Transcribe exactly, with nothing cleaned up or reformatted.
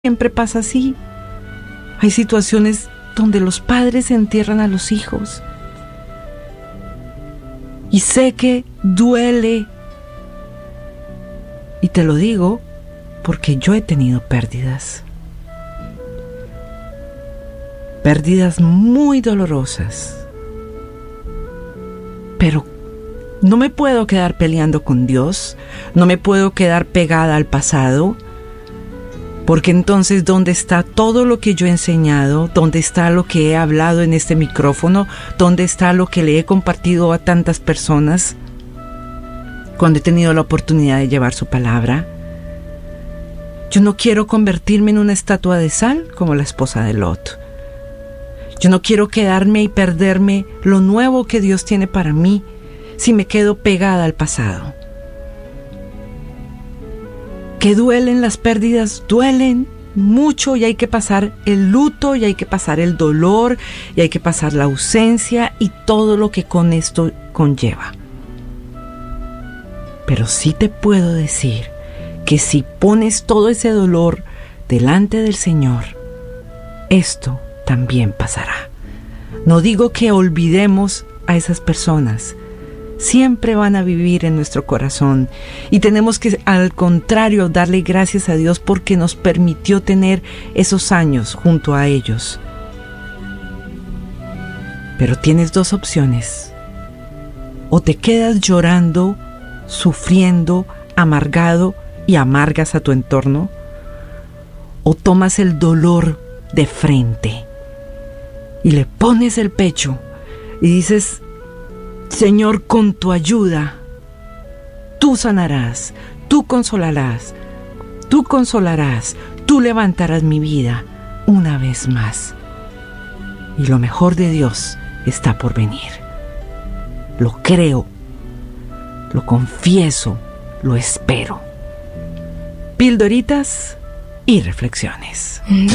siempre pasa así. Hay situaciones donde los padres entierran a los hijos. Y sé que duele. Y te lo digo porque yo he tenido pérdidas. Pérdidas muy dolorosas. Pero no me puedo quedar peleando con Dios. No me puedo quedar pegada al pasado. Porque entonces, ¿dónde está todo lo que yo he enseñado? ¿Dónde está lo que he hablado en este micrófono? ¿Dónde está lo que le he compartido a tantas personas cuando he tenido la oportunidad de llevar su palabra? Yo no quiero convertirme en una estatua de sal como la esposa de Lot. Yo no quiero quedarme y perderme lo nuevo que Dios tiene para mí si me quedo pegada al pasado. Que duelen las pérdidas, duelen mucho y hay que pasar el luto y hay que pasar el dolor y hay que pasar la ausencia y todo lo que con esto conlleva. Pero sí te puedo decir que si pones todo ese dolor delante del Señor, esto también pasará. No digo que olvidemos a esas personas. Siempre van a vivir en nuestro corazón y tenemos que, al contrario, darle gracias a Dios porque nos permitió tener esos años junto a ellos. Pero tienes dos opciones: o te quedas llorando, sufriendo, amargado y amargas a tu entorno, o tomas el dolor de frente y le pones el pecho y dices: Señor, con tu ayuda, tú sanarás, tú consolarás, tú consolarás, tú levantarás mi vida una vez más. Y lo mejor de Dios está por venir. Lo creo, lo confieso, lo espero. Pildoritas y reflexiones.